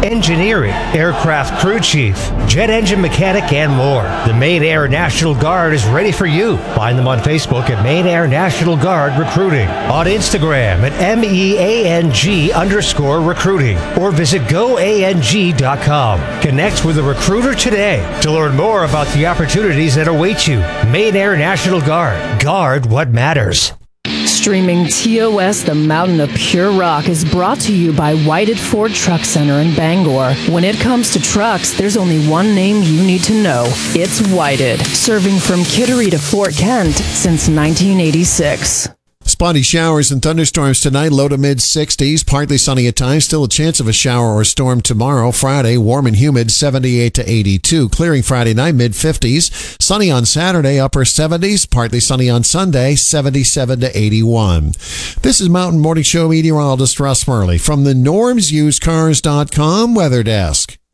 engineering, aircraft crew chief, jet engine mechanic, and more. The Maine Air National Guard is ready for you. Find them on Facebook at Maine Air National Guard Recruiting, on Instagram at MEANG_recruiting, or visit goang.com. Connect with a recruiter today to learn more about the opportunities that await you. Maine Air National Guard. Guard what matters. Streaming TOS, the Mountain of Pure Rock, is brought to you by Whited Ford Truck Center in Bangor. When it comes to trucks, there's only one name you need to know. It's Whited, serving from Kittery to Fort Kent since 1986. Spotty showers and thunderstorms tonight, low to mid-60s, partly sunny at times, still a chance of a shower or storm tomorrow. Friday, warm and humid, 78 to 82. Clearing Friday night, mid-50s. Sunny on Saturday, upper 70s, partly sunny on Sunday, 77 to 81. This is Mountain Morning Show meteorologist Russ Murley from the NormsUseCars.com Weather Desk.